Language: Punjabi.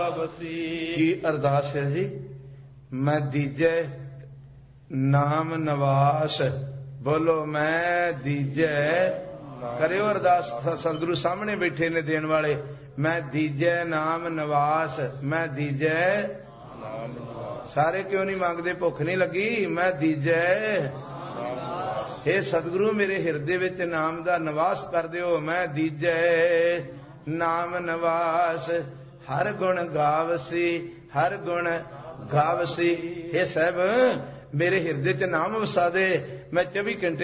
ਕੀ ਅਰਦਾਸ ਹੈ ਜੀ? ਮੈਂ ਦੀਜੈ ਨਾਮ ਨਵਾਸ। ਬੋਲੋ ਮੈਂ ਦੀਜੈ। ਕਰਿਓ ਅਰਦਾਸ, ਸਤਿਗੁਰੂ ਸਾਹਮਣੇ ਬੈਠੇ ਨੇ ਦੇਣ ਵਾਲੇ। ਮੈਂ ਦੀਜੈ ਨਾਮ ਨਿਵਾਸ, ਮੈਂ ਦੀਜੈ। ਸਾਰੇ ਕਿਉਂ ਨਹੀਂ ਮੰਗਦੇ? ਭੁੱਖ ਨਹੀਂ ਲੱਗੀ? ਮੈਂ ਦੀਜੈ। ਇਹ ਸਤਿਗੁਰੂ ਮੇਰੇ ਹਿਰਦੇ ਵਿੱਚ ਨਾਮ ਦਾ ਨਿਵਾਸ ਕਰ ਦਿਓ। ਮੈਂ ਦੀਜੈ ਨਾਮ ਨਿਵਾਸ। ਹਰ ਗੁਣ ਗਾਵਸੀ, ਹਰ ਗੁਣ ਗਾਵਸੀ। ਇਹ ਸਾਹਿਬ ਮੇਰੇ ਹਿਰਦੇ ਚ ਨਾਮ ਵਸਾ ਦੇ। ਮੈਂ 24 ਘੰਟੇ